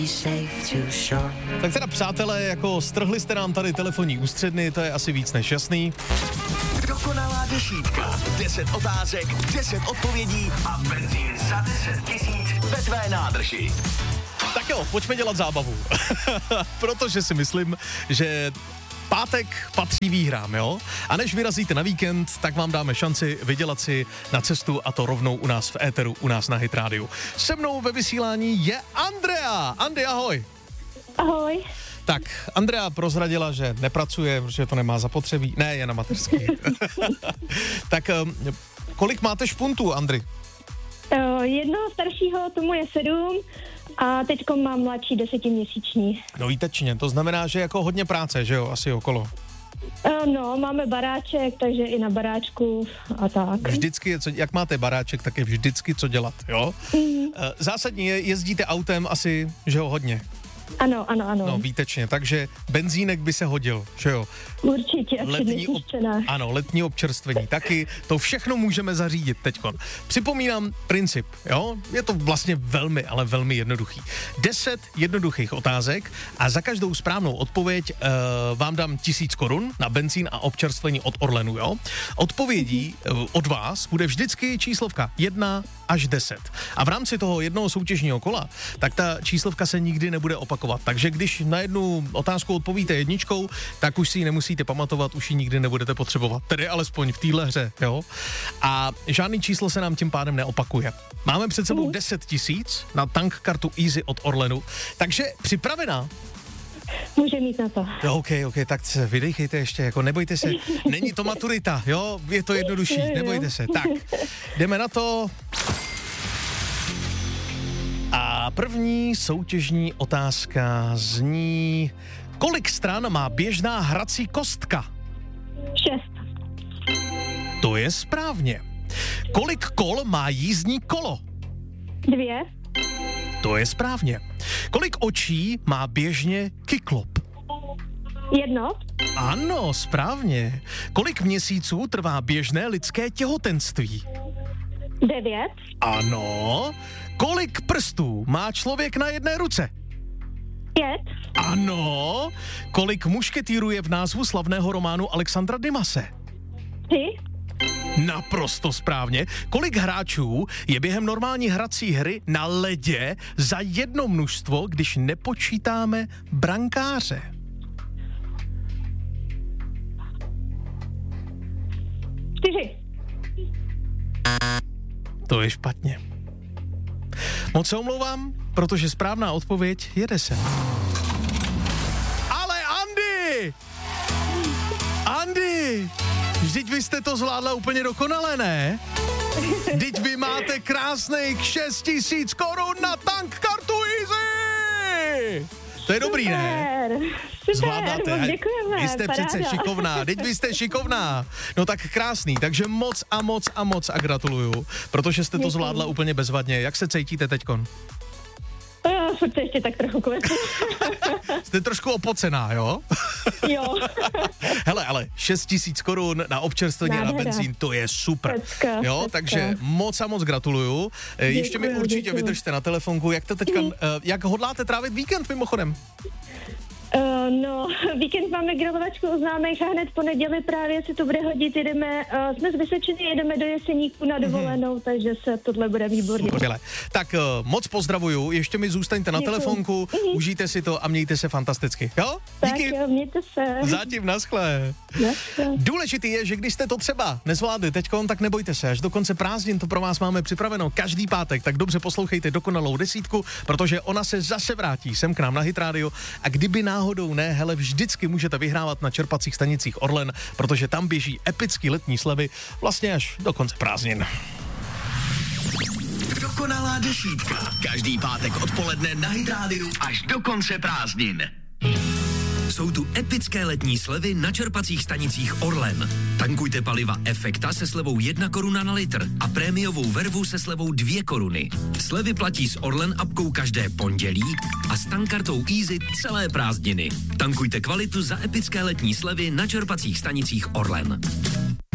Tak teda přátelé, jako strhli jste nám tady telefonní ústředny, to je asi víc než jasný. Dokonalá desítka. 10 otázek, 10 odpovědí a benzín za 10 000 ve tvé nádrži. Tak jo, pojďme dělat zábavu. Protože si myslím, že pátek patří výhrám, jo? A než vyrazíte na víkend, tak vám dáme šanci vydělat si na cestu a to rovnou u nás v éteru, u nás na Hit Radio. Se mnou ve vysílání je Andrea. Andy, ahoj. Ahoj. Tak, Andrea prozradila, že nepracuje, protože to nemá zapotřebí. Ne, je na mateřský. Tak, kolik máte špuntů, Andry? Jednoho staršího, tomu je 7 a teďko mám mladší 10měsíční. No výtečně, to znamená, že jako hodně práce, že jo, asi okolo. No, máme baráček, takže i na baráčku a tak. Vždycky je jak máte baráček, tak je vždycky co dělat, jo? Zásadní je, jezdíte autem asi, že jo, hodně. Ano. No, výtečně, takže benzínek by se hodil, že jo? Určitě, ano, letní občerstvení taky, to všechno můžeme zařídit teďkon. Připomínám princip, jo? Je to vlastně velmi, ale velmi jednoduchý. 10 jednoduchých otázek a za každou správnou odpověď vám dám 1000 korun na benzín a občerstvení od Orlenu, jo? Odpovědí od vás bude vždycky číslovka 1 až 10. A v rámci toho jednoho soutěžního kola, tak ta číslovka se nikdy nebude opakovat. Takže když na jednu otázku odpovíte jedničkou, tak už si ji nemusíte pamatovat, už ji nikdy nebudete potřebovat. Tedy alespoň v téhle hře, jo? A žádný číslo se nám tím pádem neopakuje. Máme před sebou 10 000 na tank kartu Easy od Orlenu, takže připravená? Může mít na to. Jo, OK, tak se vydejchejte ještě, jako nebojte se, není to maturita, jo, je to jednodušší, nebojte se. Tak, jdeme na to. A první soutěžní otázka zní, kolik stran má běžná hrací kostka? 6. To je správně. Kolik kol má jízdní kolo? 2. To je správně. Kolik očí má běžně kyklop? 1. Ano, správně. Kolik měsíců trvá běžné lidské těhotenství? 9. Ano. Kolik prstů má člověk na jedné ruce? 5. Ano. Kolik mušketýrů je v názvu slavného románu Alexandra Dumase? 3. Naprosto správně. Kolik hráčů je během normální hrací hry na ledě za jedno množstvo, když nepočítáme brankáře? 4. To je špatně. Moc se omlouvám, protože správná odpověď je 10. Ale Andy! Vždyť vy jste to zvládla úplně dokonale, ne? Vždyť vy máte krásných 6 000 korun na tank kartu Easy! To je dobrý, ne? Zvládáte. Děkujeme. Vy jste přece šikovná, teď vy jste šikovná. No tak krásný, takže moc a gratuluju, protože jste to zvládla úplně bezvadně. Jak se cítíte teďkon? Furt se ještě tak trochu klepu. Jste trošku opocená, jo? Jo. Hele, ale 6 000 korun na občerstvení a na benzín, to je super. Jo, takže moc gratuluju. Děkuju, ještě mi určitě vydržte na telefonku. Jak to teďka, jak hodláte trávit víkend mimochodem? No, víkend máme grilovačku u známých a hned po neděli právě se to bude hodit, jsme z Vysočiny, jedeme do Jeseníku na dovolenou, takže se tohle bude výborně. Tak moc pozdravuju, ještě mi zůstaňte na telefonku, užijte si to a mějte se fantasticky, jo? Díky. Tak jo, mějte se. Zatím, naschle. Důležitý je, že když jste to třeba nezvládli teďkon, tak nebojte se, až do konce prázdnin to pro vás máme připraveno každý pátek, tak dobře poslouchejte dokonalou desítku, protože ona se zase vrátí sem k nám na Hit Radio a kdyby náhodou ne, hele, vždycky můžete vyhrávat na čerpacích stanicích Orlen, protože tam běží epický letní slevy vlastně až do konce prázdnin. Dokonalá desítka. Každý pátek odpoledne na Hit Radio až do konce prázdnin. Jsou tu epické letní slevy na čerpacích stanicích Orlen. Tankujte paliva Efekta se slevou 1 koruna na litr a prémiovou vervu se slevou 2 koruny. Slevy platí s Orlen apkou každé pondělí a s tankkartou Easy celé prázdniny. Tankujte kvalitu za epické letní slevy na čerpacích stanicích Orlen.